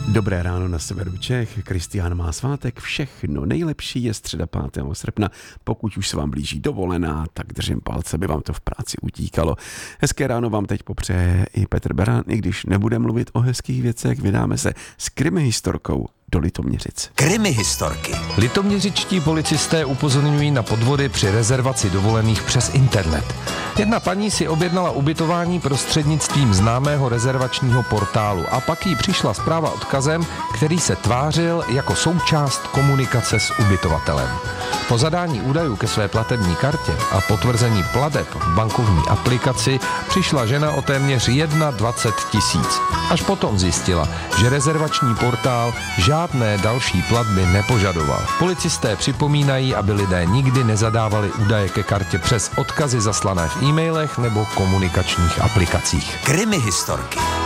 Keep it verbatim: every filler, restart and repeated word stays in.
Dobré ráno na severu Čech, Kristián má svátek, všechno nejlepší je středa pátého srpna. Pokud už se vám blíží dovolená, tak držím palce, by vám to v práci utíkalo. Hezké ráno vám teď popřeje i Petr Beran, i když nebude mluvit o hezkých věcech, vydáme se s krimihistorkou do Litoměřic. Krimihistorky. Litoměřičtí policisté upozorňují na podvody při rezervaci dovolených přes internet. Jedna paní si objednala ubytování prostřednictvím známého rezervačního portálu a pak jí přišla zpráva odkazem, který se tvářil jako součást komunikace s ubytovatelem. Po zadání údajů ke své platební kartě a potvrzení plateb v bankovní aplikaci přišla žena o téměř dvacet jedna tisíc. Až potom zjistila, že rezervační portál žádné další platby nepožadoval. Policisté připomínají, aby lidé nikdy nezadávali údaje ke kartě přes odkazy zaslané v e-mailech nebo komunikačních aplikacích. Krimihistorky.